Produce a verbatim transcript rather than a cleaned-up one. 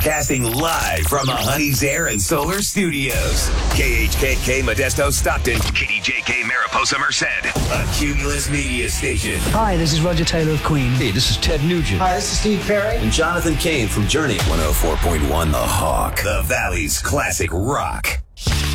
Casting live from the Honey's Air and Solar Studios. K H K K Modesto Stockton. K D J K Mariposa Merced. A Cumulus Media Station. Hi, this is Roger Taylor of Queen. Hey, this is Ted Nugent. Hi, this is Steve Perry. And Jonathan Cain from Journey. one oh four point one The Hawk. The Valley's classic rock.